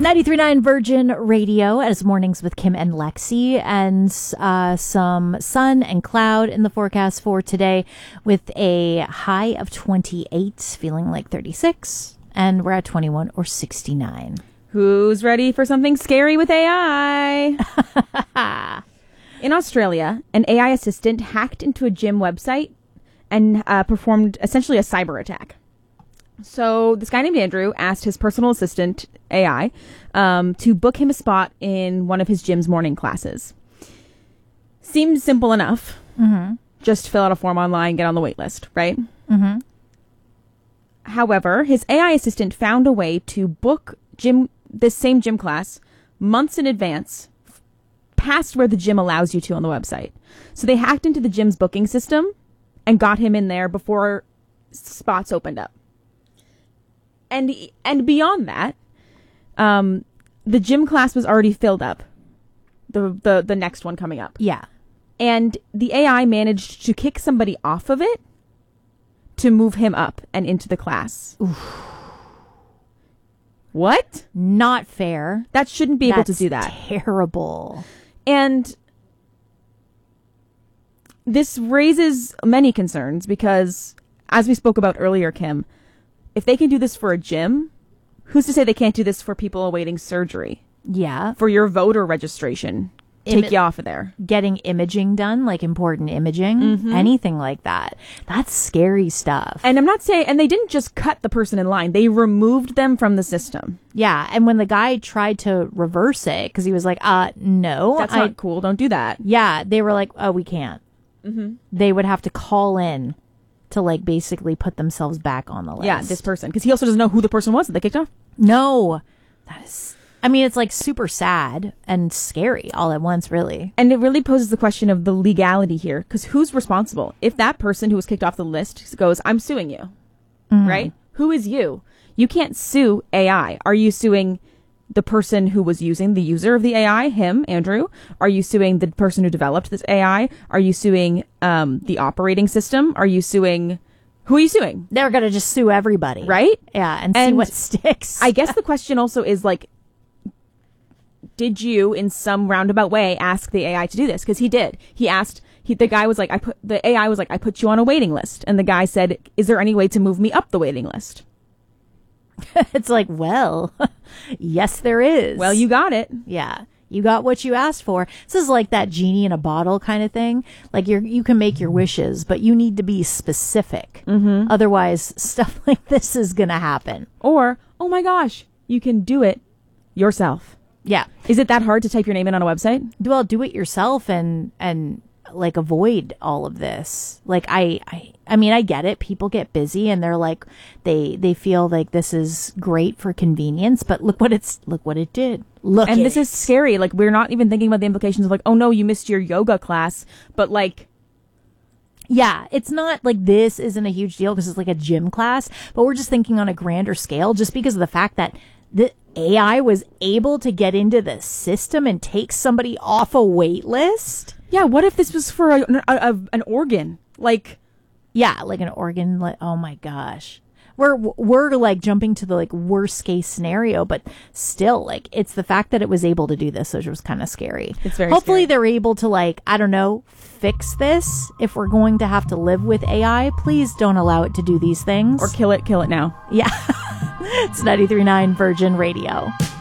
93.9 Virgin Radio as Mornings with Kim and Lexi, and some sun and cloud in the forecast for today with a high of 28, feeling like 36, and we're at 21 or 69. Who's ready for something scary with AI? In Australia, an AI assistant hacked into a gym website and performed essentially a cyber attack. So this guy named Andrew asked his personal assistant, AI, to book him a spot in one of his gym's morning classes. Seems simple enough. Mm-hmm. Just fill out a form online, get on the wait list, right? Mm-hmm. However, his AI assistant found a way to book this same gym class months in advance, past where the gym allows you to on the website. So they hacked into the gym's booking system and got him in there before spots opened up. And beyond that, the gym class was already filled up. The next one coming up. Yeah. And the AI managed to kick somebody off of it to move him up and into the class. Oof. What? Not fair. That shouldn't be able to do that. Terrible. And this raises many concerns because, as we spoke about earlier, Kim, if they can do this for a gym, who's to say they can't do this for people awaiting surgery? Yeah. For your voter registration. Take you off of there. Getting imaging done, like important imaging, anything like that. That's scary stuff. And I'm not saying, and they didn't just cut the person in line. They removed them from the system. Yeah. And when the guy tried to reverse it, because he was like, no. That's not cool. Don't do that. Yeah. They were like, oh, we can't. Mm-hmm. They would have to call in to like basically put themselves back on the list. Yeah, this person. Because he also doesn't know who the person was that they kicked off. No. That is... I mean, it's like super sad and scary all at once, really. And it really poses the question of the legality here. Because who's responsible? If that person who was kicked off the list goes, I'm suing you, right? Who is you? You can't sue AI. Are you suing the person who was using the user of the AI, him, Andrew? Are you suing the person who developed this AI? Are you suing the operating system? Are you suing... Who are you suing? They're going to just sue everybody. Right? Yeah, and see what sticks. I guess the question also is like, did you, in some roundabout way, ask the AI to do this? Because he did. He asked, the guy was like, the AI was like, I put you on a waiting list. And the guy said, is there any way to move me up the waiting list? It's like, well, yes, there is. Well, you got it. Yeah. You got what you asked for. This is like that genie in a bottle kind of thing. Like you can make your wishes, but you need to be specific. Mm-hmm. Otherwise, stuff like this is going to happen. Or, oh my gosh, you can do it yourself. Yeah. Is it that hard to type your name in on a website? Well, do it yourself and like avoid all of this. Like I mean, I get it. People get busy and they're like, they feel like this is great for convenience, but look what it did. And this is scary. Like, we're not even thinking about the implications of like, oh no, you missed your yoga class, but like, yeah, it's not like this isn't a huge deal because it's like a gym class, but we're just thinking on a grander scale just because of the fact that the AI was able to get into the system and take somebody off a wait list. Yeah, what if this was for an organ? Like, yeah, like an organ. Like, oh my gosh, we're like jumping to the like worst case scenario, but still, like, it's the fact that it was able to do this, which was kind of scary. It's very Hopefully scary. They're able to, like, I don't know, fix this. If we're going to have to live with AI, please don't allow it to do these things or kill it now. Yeah. It's 93.9 Virgin Radio.